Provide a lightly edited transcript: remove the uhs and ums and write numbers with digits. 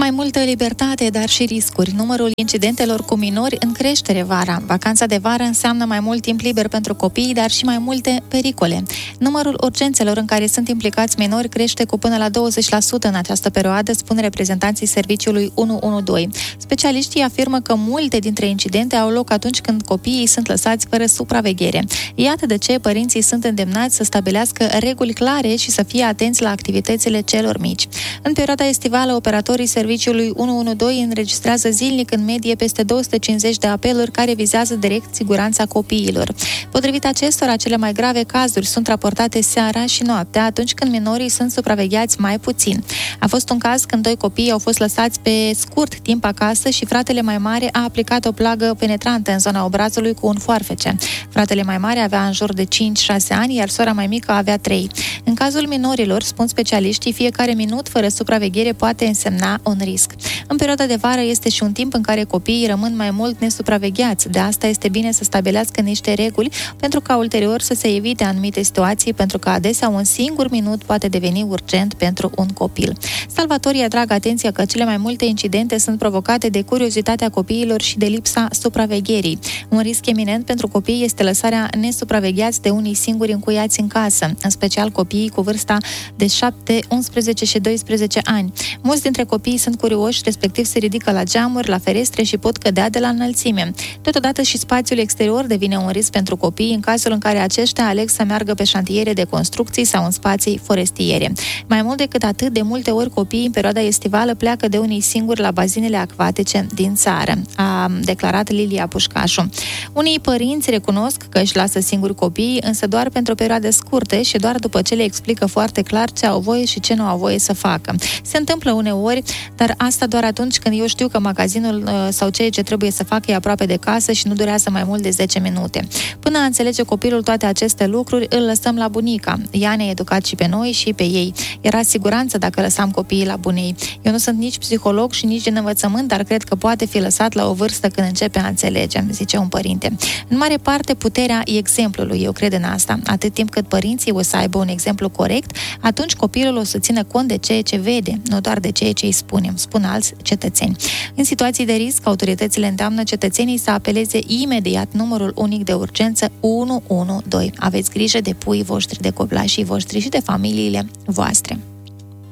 Mai multă libertate, dar și riscuri. Numărul incidentelor cu minori în creștere vara. Vacanța de vară înseamnă mai mult timp liber pentru copii, dar și mai multe pericole. Numărul urgențelor în care sunt implicați minori crește cu până la 20% în această perioadă, spun reprezentanții serviciului 112. Specialiștii afirmă că multe dintre incidente au loc atunci când copiii sunt lăsați fără supraveghere. Iată de ce părinții sunt îndemnați să stabilească reguli clare și să fie atenți la activitățile celor mici. În perioada estivală, operatorii serviciului 112 înregistrează zilnic în medie peste 250 de apeluri care vizează direct siguranța copiilor. Potrivit acestora, cele mai grave cazuri sunt raportate seara și noaptea, atunci când minorii sunt supravegheați mai puțin. A fost un caz când 2 copii au fost lăsați pe scurt timp acasă și fratele mai mare a aplicat o plagă penetrantă în zona obrazului cu un foarfece. Fratele mai mare avea în jur de 5-6 ani, iar sora mai mică avea 3. În cazul minorilor, spun specialiștii, fiecare minut fără supraveghere poate însemna un risc. În perioada de vară este și un timp în care copiii rămân mai mult nesupravegheați. De asta este bine să stabilească niște reguli pentru ca ulterior să se evite anumite situații, pentru că adesea un singur minut poate deveni urgent pentru un copil. Salvatorii atrag atenția că cele mai multe incidente sunt provocate de curiozitatea copiilor și de lipsa supravegherii. Un risc eminent pentru copii este lăsarea nesupravegheați de unii singuri încuiați în casă, în special copiii cu vârsta de 7, 11 și 12 ani. Mulți dintre copii sunt curioși, respectiv se ridică la geamuri, la ferestre și pot cădea de la înălțime. Totodată și spațiul exterior devine un risc pentru copii în cazul în care aceștia aleg să meargă pe șantiere de construcții sau în spații forestiere. Mai mult decât atât, de multe ori copiii în perioada estivală pleacă de unii singuri la bazinele acvatice din țară, a declarat Lilia Pușcașu. Unii părinți recunosc că își lasă singuri copiii, însă doar pentru perioade scurte și doar după ce le explică foarte clar ce au voie și ce nu au voie să facă. Se întâmplă uneori, dar asta doar atunci când eu știu că magazinul sau ceea ce trebuie să facă e aproape de casă și nu durează mai mult de 10 minute. Până a înțelege copilul toate aceste lucruri, îl lăsăm la bunica. Ea ne-a educat și pe noi și pe ei. Era siguranță dacă lăsam copiii la bunei. Eu nu sunt nici psiholog și nici din învățământ, dar cred că poate fi lăsat la o vârstă când începe a înțelege, zice un părinte. În mare parte, puterea e exemplului, eu cred în asta. Atât timp cât părinții o să aibă un exemplu corect, atunci copilul o să țină cont de ceea ce vede, nu doar de ceea ce îi spunem, spun alți cetățeni. În situații de risc, autoritățile îndeamnă cetățenii să apeleze imediat numărul unic de urgență 112. Aveți grijă de puii voștri, de copilașii voștri și de familiile voastre.